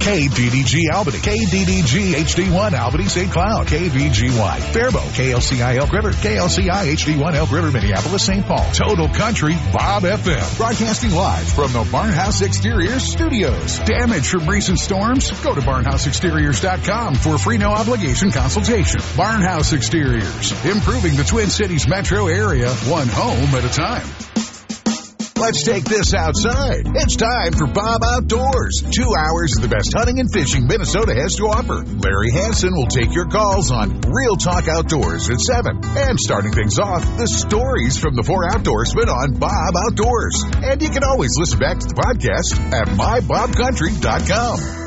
KDDG Albany, KDDG HD1 Albany St. Cloud, KVGY Faribault, KLCI Elk River, KLCI HD1 Elk River Minneapolis St. Paul, Total Country Bob FM, broadcasting live from the Barnhouse Exteriors Studios. Damage from recent storms? Go to barnhouseexteriors.com for a free no obligation consultation. Barnhouse Exteriors, improving the Twin Cities metro area, one home at a time. Let's take this outside. It's time for Bob Outdoors. 2 hours of the best hunting and fishing Minnesota has to offer. Larry Hansen will take your calls on Real Talk Outdoors at 7. And starting things off, the stories from the 4 outdoorsmen on Bob Outdoors. And you can always listen back to the podcast at mybobcountry.com.